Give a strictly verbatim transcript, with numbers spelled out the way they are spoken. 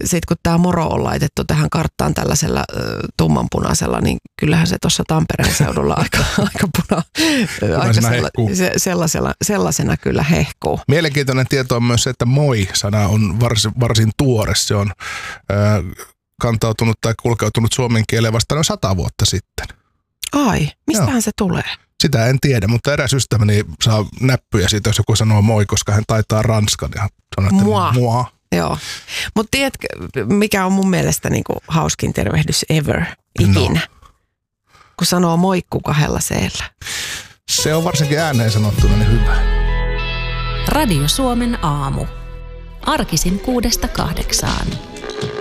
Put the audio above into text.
sit kun tämä moro on laitettu tähän karttaan tällaisella äh, tummanpunaisella, niin kyllähän se tuossa Tampereen seudulla aika, aika puna, aika sella, se, sellaisella, sellaisena kyllä hehkuu. Mielenkiintoinen tieto on myös se, että moi-sana on varsin, varsin tuore. Se on äh, kantautunut tai kulkeutunut suomen kieleen vasta noin sata vuotta sitten. Ai, mistähän Joo. se tulee? Sitä en tiedä, mutta eräs ystäväni saa näppyjä siitä, jos joku sanoo moi, koska hän taitaa ranskan. Ja sanoo, että Mua. Mua. Joo, mutta tiedätkö, mikä on mun mielestä niinku hauskin tervehdys ever, ikinä, no. kun sanoo moikku kahdella seellä. Se on varsinkin ääneen sanottuna niin hyvä. Radio Suomen aamu. Arkisin kuudesta kahdeksaan.